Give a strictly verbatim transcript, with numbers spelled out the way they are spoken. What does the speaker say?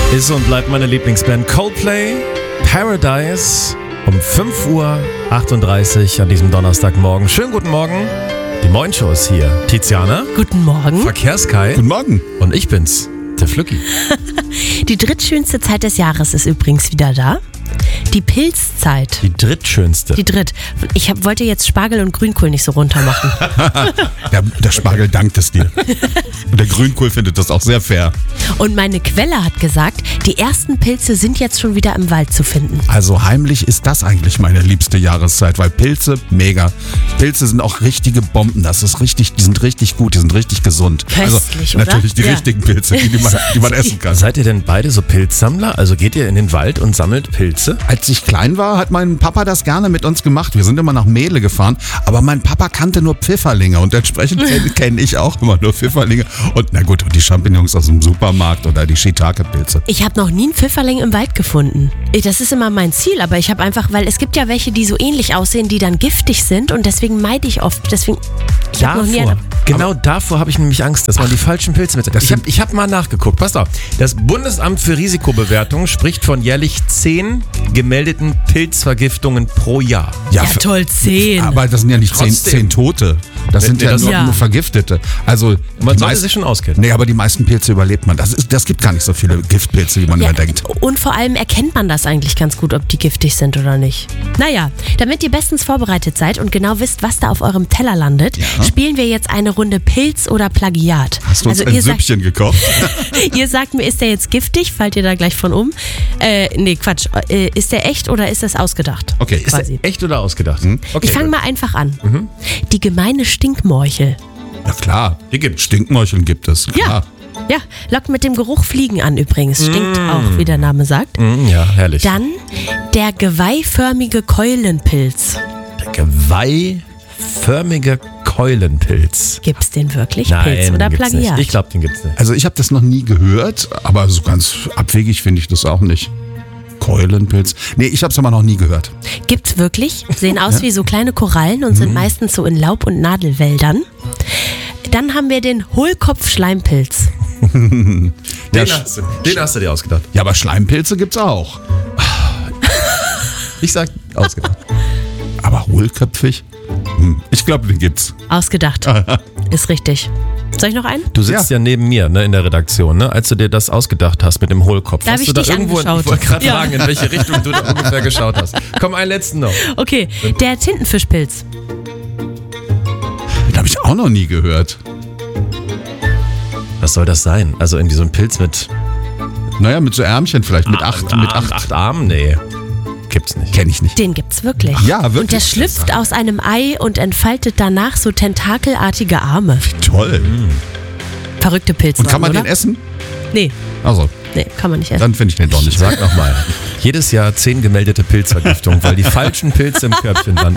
Ist und bleibt meine Lieblingsband Coldplay, Paradise, um fünf Uhr achtunddreißig an diesem Donnerstagmorgen. Schönen guten Morgen. Die Moin-Show ist hier. Tiziana. Guten Morgen. Verkehrskai. Guten Morgen. Und ich bin's, der Flücki. Die drittschönste Zeit des Jahres ist übrigens wieder da. Die Pilzzeit. Die drittschönste. Die dritt. Ich hab, wollte jetzt Spargel und Grünkohl nicht so runter machen. der, der Spargel dankt es dir. Und der Grünkohl findet das auch sehr fair. Und meine Quelle hat gesagt, die ersten Pilze sind jetzt schon wieder im Wald zu finden. Also heimlich ist das eigentlich meine liebste Jahreszeit, weil Pilze, mega. Pilze sind auch richtige Bomben. Das ist richtig, die sind richtig gut, die sind richtig gesund. Köstlich, also natürlich oder? die Ja. richtigen Pilze, die, die, man, die man essen kann. Seid ihr denn beide so Pilzsammler? Also geht ihr in den Wald und sammelt Pilze? Als ich klein war, hat mein Papa das gerne mit uns gemacht. Wir sind immer nach Mehle gefahren, aber mein Papa kannte nur Pfifferlinge und entsprechend kenne kenn ich auch immer nur Pfifferlinge. Und na gut, und die Champignons aus dem Supermarkt oder die Shiitake-Pilze. Ich habe noch nie einen Pfifferling im Wald gefunden. Das ist immer mein Ziel, aber ich habe einfach, weil es gibt ja welche, die so ähnlich aussehen, die dann giftig sind und deswegen meide ich oft. Deswegen, ich habe noch nie eine. Genau davor habe ich nämlich Angst, dass man die falschen Pilze mit. Ich habe ich hab mal nachgeguckt. Passt auf. Das Bundesamt für Risikobewertung spricht von jährlich zehn gemeldeten Pilzvergiftungen pro Jahr. Ja, toll, zehn. Aber das sind ja nicht zehn, Trotzdem. zehn Tote. Das Nee, sind nee, ja das- nur, Ja. nur Vergiftete. Also Man die sollte meisten- sich schon auskennen. Nee, aber die meisten Pilze überlebt man. Das, ist, das gibt gar nicht so viele Giftpilze, wie man Ja, immer denkt. und vor allem erkennt man das eigentlich ganz gut, ob die giftig sind oder nicht. Naja, damit ihr bestens vorbereitet seid und genau wisst, was da auf eurem Teller landet, spielen wir jetzt eine Runde Pilz oder Plagiat. Hast du uns also ein ihr sagt, Süppchen gekocht? ihr sagt mir, ist der jetzt giftig? Fallt ihr da gleich von um? Äh, nee, Quatsch. Äh, ist der echt oder ist das ausgedacht? Okay. Ist Quasi. das echt oder ausgedacht? Okay, Ich fange gut. mal einfach an. Die gemeine Stinkmorchel. Ja klar. Die gibt's. Stinkmorcheln gibt es. Klar. Ja, lockt mit dem Geruch Fliegen an übrigens. Stinkt auch, wie der Name sagt. Mm, ja, herrlich. Dann der geweihförmige Keulenpilz. Der geweihförmige Keulenpilz. Gibt's den wirklich? Nein, Pilz oder den gibt's Plagiat? nicht. Ich glaube, den gibt's nicht. Also ich habe das noch nie gehört, aber so ganz abwegig finde ich das auch nicht. Keulenpilz. Nee, ich habe es aber noch nie gehört. Gibt's wirklich. Sehen aus wie so kleine Korallen und sind meistens so in Laub- und Nadelwäldern. Dann haben wir den Hohlkopfschleimpilz. Den, Ja, hast du, den hast du dir ausgedacht. Ja, aber Schleimpilze gibt's auch. Ich sag ausgedacht. Aber hohlköpfig? Hm, ich glaube, den gibt's. Ausgedacht. Ist richtig. Soll ich noch einen? Du sitzt ja, ja neben mir, ne, in der Redaktion, ne? Als du dir das ausgedacht hast mit dem Hohlkopf. Da hab hast ich du da dich irgendwo, angeschaut. ich wollte gerade Ja. fragen, in welche Richtung du da ungefähr geschaut hast. Komm, einen letzten noch. Okay, der Tintenfischpilz. Den habe ich auch noch nie gehört. Was soll das sein? Also in diesem Pilz mit Naja, mit so Ärmchen vielleicht. Mit acht, mit acht. acht Armen? Nee, gibt's nicht. Kenne ich nicht. Den gibt's wirklich. Ja, wirklich. Und der schlüpft aus einem Ei und entfaltet danach so tentakelartige Arme. Toll. Verrückte Pilze. Und kann man oder? den essen? Nee, Also, nee, kann man nicht essen. dann finde ich den doch nicht. Sag nochmal. Jedes Jahr zehn gemeldete Pilzvergiftungen, weil die falschen Pilze im Körbchen landen.